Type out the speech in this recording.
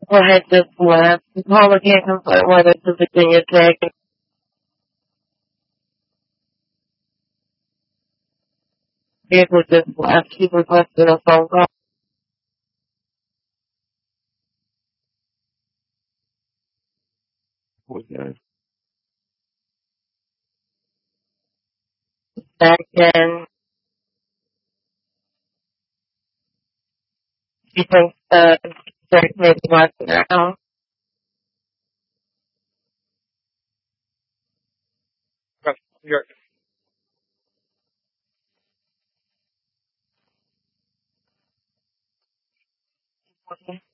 had just left. The caller can't confirm whether it's a Virginia Tech. Vehicle just left. She requested a phone call. Okay. Back in. She thinks there's maybe left now. You're